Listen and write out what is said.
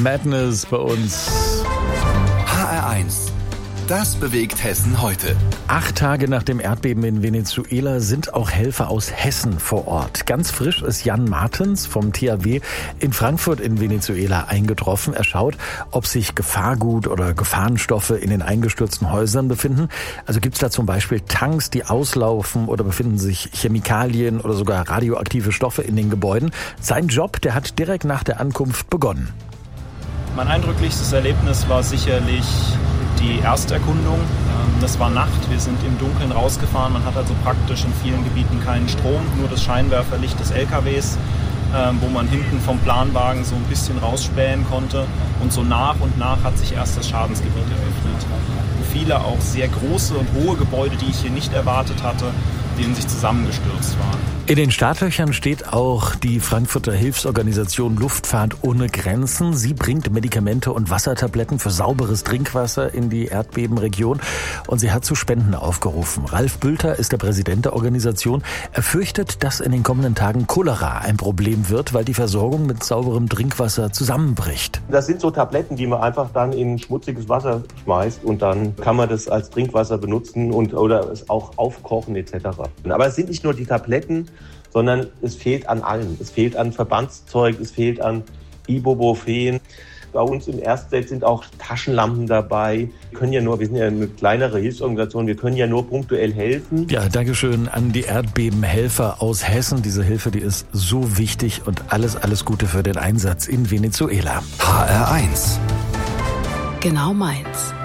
Madness bei uns. HR1. Das bewegt Hessen heute. 8 Tage nach dem Erdbeben in Venezuela sind auch Helfer aus Hessen vor Ort. Ganz frisch ist Jan Martens vom THW in Frankfurt in Venezuela eingetroffen. Er schaut, ob sich Gefahrgut oder Gefahrenstoffe in den eingestürzten Häusern befinden. Also gibt es da zum Beispiel Tanks, die auslaufen, oder befinden sich Chemikalien oder sogar radioaktive Stoffe in den Gebäuden. Sein Job, der hat direkt nach der Ankunft begonnen. Mein eindrücklichstes Erlebnis war sicherlich die Ersterkundung. Das war Nacht, wir sind im Dunkeln rausgefahren. Man hat also praktisch in vielen Gebieten keinen Strom, nur das Scheinwerferlicht des LKWs, wo man hinten vom Planwagen so ein bisschen rausspähen konnte. Und so nach und nach hat sich erst das Schadensgebiet eröffnet. Viele auch sehr große und hohe Gebäude, die ich hier nicht erwartet hatte, denen sich zusammengestürzt waren. In den Startlöchern steht auch die Frankfurter Hilfsorganisation Luftfahrt ohne Grenzen. Sie bringt Medikamente und Wassertabletten für sauberes Trinkwasser in die Erdbebenregion und sie hat zu Spenden aufgerufen. Ralf Bülter ist der Präsident der Organisation. Er fürchtet, dass in den kommenden Tagen Cholera ein Problem wird, weil die Versorgung mit sauberem Trinkwasser zusammenbricht. Das sind so Tabletten, die man einfach dann in schmutziges Wasser schmeißt und dann kann man das als Trinkwasser benutzen oder es auch aufkochen etc. Aber es sind nicht nur die Tabletten, sondern es fehlt an allem. Es fehlt an Verbandszeug, es fehlt an Ibuprofen. Bei uns im Erstset sind auch Taschenlampen dabei. Wir sind ja eine kleinere Hilfsorganisation, wir können ja nur punktuell helfen. Ja, Dankeschön an die Erdbebenhelfer aus Hessen. Diese Hilfe, die ist so wichtig und alles Gute für den Einsatz in Venezuela. HR1. Genau meins.